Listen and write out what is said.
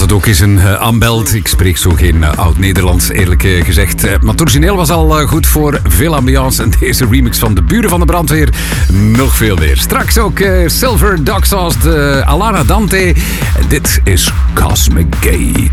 het ook eens een aanbelt. Ik spreek zo geen oud-Nederlands, eerlijk gezegd. Maar het origineel was al goed voor veel ambiance. En deze remix van de buren van de brandweer, nog veel meer. Straks ook Silver Dog Sauce, de Alana Dante. Dit is Cosmic Gate.